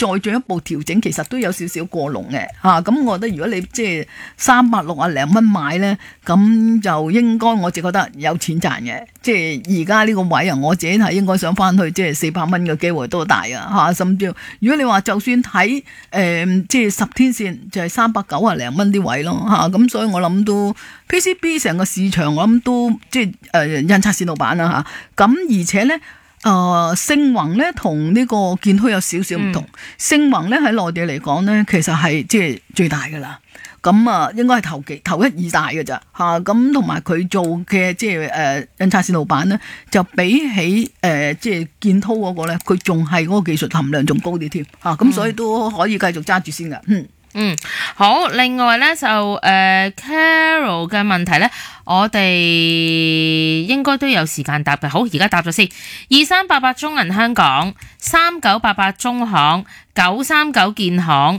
再進一步調整，其實都有少少過龍嘅嚇。咁我覺得如果你即係360零蚊買咧，咁就應該我自己覺得有錢賺嘅。即係而家呢個位啊，我自己係應該想翻去即係400蚊嘅機會都大啊嚇。甚至如果你話就算睇即係10天線就係390零蚊啲位咯嚇。咁所以我諗都 PCB 成個市場我諗都即係印刷線路板啦嚇。咁而且咧。盛宏咧同呢個建滔有少少唔同，盛宏咧喺內地嚟講咧，其實係即係最大噶啦。咁啊，應該係頭一二大嘅咋嚇。咁同埋佢做嘅即係印刷線路板咧，就比起即係建滔嗰個咧，佢仲係嗰個技術含量仲高啲添嚇。咁所以都可以繼續揸住先噶。 好。另外咧就Carol 嘅問題咧，我哋應該都有時間答嘅。好，而家答咗先。2388中銀香港，3988中行，939建行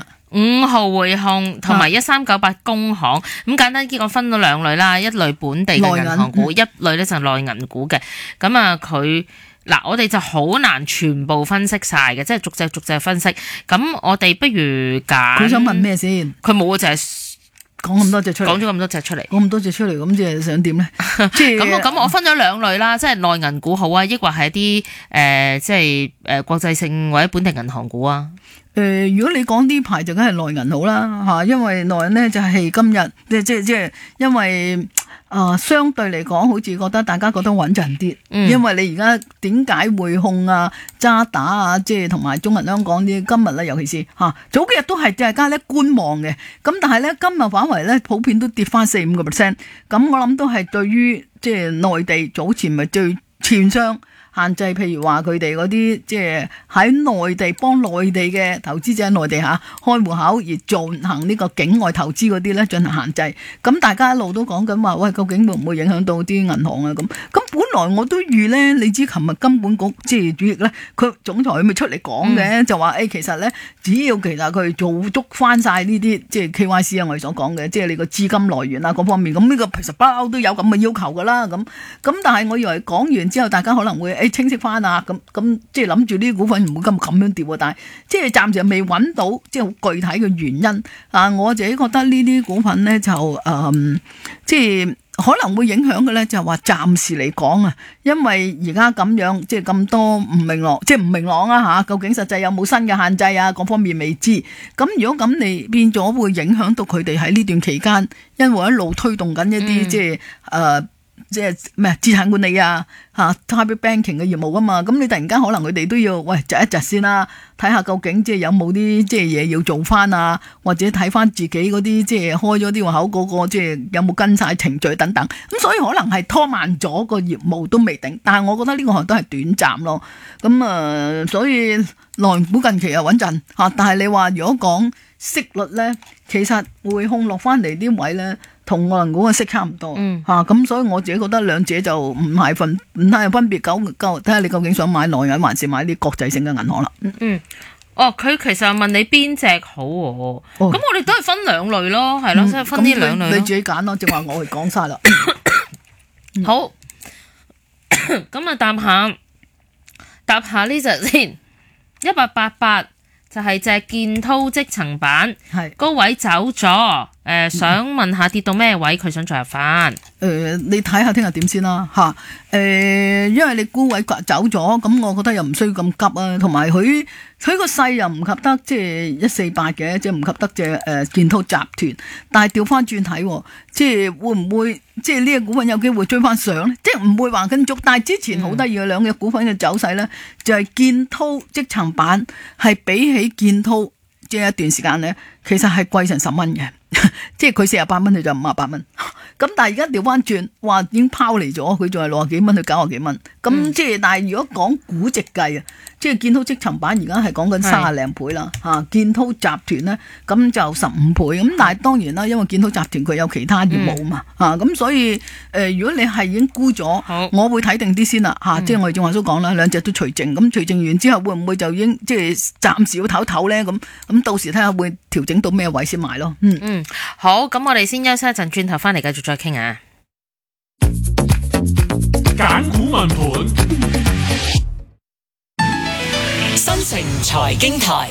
，5號匯控同埋1398工行。咁簡單啲講，分咗兩類啦，一類本地嘅銀行股，一類咧就內銀股嘅。咁啊佢。嗱，我哋就好難全部分析晒嘅，即係逐隻分析。咁我哋不如揀。佢想問咩先？ 佢冇就係講咁多隻出嚟。 講咗咁多隻出嚟。 講咁多隻出嚟，咁即係想點咧？ 咁我分咗兩類啦，即係內銀股好啊，抑或係一啲即係國際性或者本地銀行股啊？ 如果你講呢排就梗係內銀好啦嚇，因為內銀咧就係今日即係因為。相對嚟講，好似覺得大家覺得穩陣啲，因為你而家點解匯控啊、渣打啊，即係同埋中銀香港啲今日咧，尤其是早幾日都係大家咧觀望嘅，咁但係咧今日反為咧普遍都跌翻4-5%，咁我諗都係對於即係內地早前咪最券商。限制，譬如話佢哋嗰啲即係喺內地幫內地嘅投資者喺內地開戶口而進行呢個境外投資嗰啲咧進行限制。咁大家一路都講緊話，喂，究竟會唔會影響到啲銀行啊？咁本來我都預咧，你知琴日金管局即係主席咧，佢總裁佢咪出嚟講嘅，就話其實咧，只要其實佢做足翻晒呢啲即係 KYC 啊，我哋所講嘅，即係你個資金來源啊各方面，咁呢個其實不嬲都有咁嘅要求噶啦。咁但係我以為講完之後，大家可能會清晰翻啊，咁即係諗住呢啲股份唔會咁樣跌喎，但係即係暫時未揾到即係好具體嘅原因啊！我自己覺得呢啲股份咧就即係可能會影響嘅咧，就係話暫時嚟講啊，因為而家咁樣即係咁多唔明朗，即係唔明朗啊嚇！究竟實際有冇新嘅限制啊？各方面未知。咁如果咁你變咗會影響到佢哋喺呢段期間，因為一路推動緊一啲即係咩資產管理啊private banking 嘅業務啊嘛，咁你突然間可能佢哋都要窒一窒先啦，睇下究竟即係有冇啲即係嘢要做翻啊，或者睇翻自己嗰啲即係開咗啲戶口嗰個即係有冇跟晒程序等等，咁所以可能係拖慢咗個業務都未定，但係我覺得呢個可能都係短暫咯。咁所以內股近期又穩陣但係你話如果講息率咧，其實匯控落翻嚟啲位咧，同外銀股嘅息差唔多咁所以我自己覺得兩者就唔係分別夠，睇下你究竟想買內銀還是買啲國際性嘅銀行啦。 佢其實問你邊隻好喎？咁我哋都係分兩類咯，係咯，即係分呢兩類。 你自己揀咯，正話我哋講晒啦。 好，咁啊答下呢隻先，1888就係隻建滔積層板，高位走咗。想問下跌到咩位，佢想再入翻？ 你睇下聽日點先啦因為你高位走咗，咁我覺得又唔需要咁急啊。同埋佢個勢又唔及得即係148嘅，即係唔及得隻建滔集團。但係調翻轉睇，即係會唔會即係呢個股份有機會追翻上咧？即係唔會橫跟足。但係之前好得意嘅兩隻股份嘅走勢咧，就係建滔積層板係比起建滔即係一段時間咧，其實係貴成10蚊嘅。即係佢48蚊，佢就58蚊。咁但係而家調翻轉，話已經拋離咗，佢仲係60幾蚊，佢90幾蚊。咁即係，但係如果講估值計啊，即係建滔積層板而家係講緊30零倍啦。建滔集團咧，咁就15倍。咁但係當然啦，因為建滔集團佢有其他業務嘛。咁所以如果你係已經沽咗，我會睇定啲先啦。即係我哋正話都講啦，兩隻都除淨。咁除淨完之後，會唔會就已經即係暫時要唞唞咧？咁到時睇下會調整到咩位先買咯。 好，咁我哋先休息一陣，轉頭翻嚟繼續再傾啊。 揀股問盤， 新城財經台